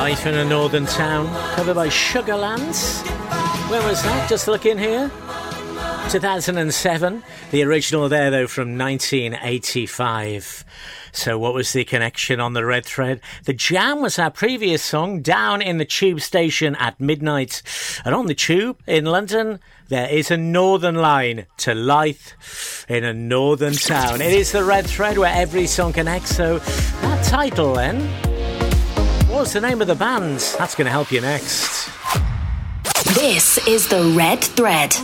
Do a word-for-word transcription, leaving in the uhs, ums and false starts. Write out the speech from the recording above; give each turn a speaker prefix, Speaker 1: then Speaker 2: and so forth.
Speaker 1: Life in a Northern Town, covered by Sugarland. When was that? Just looking here. two thousand seven. The original there, though, from nineteen eighty-five. So what was the connection on the red thread? The Jam was our previous song, Down in the Tube Station at Midnight. And on the Tube in London, there is a northern line to Life in a Northern Town. It is the red thread where every song connects. So that title then, what's the name of the band? That's going to help you next.
Speaker 2: This is the Red Thread.